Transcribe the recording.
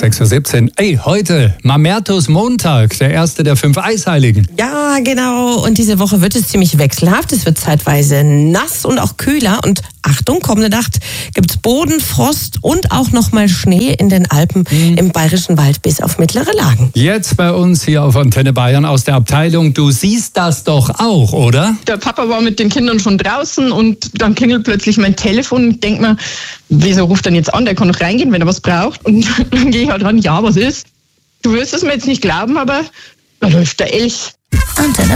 6:17 Uhr. Ey, heute Mamertus Montag, der erste der 5 Eisheiligen. Ja, genau. Und diese Woche wird es ziemlich wechselhaft. Es wird zeitweise nass und auch kühler. Und Achtung, kommende Nacht gibt's Boden, Frost und auch nochmal Schnee in den Alpen im Bayerischen Wald bis auf mittlere Lagen. Jetzt bei uns hier auf Antenne Bayern aus der Abteilung. Du siehst das doch auch, oder? Der Papa war mit den Kindern schon draußen und dann klingelt plötzlich mein Telefon. Ich denke mir, wieso ruft er denn jetzt an? Der kann doch reingehen, wenn er was braucht. Und dann gehe ich halt ran, ja, was ist? Du wirst es mir jetzt nicht glauben, aber da läuft der Elch. Antenne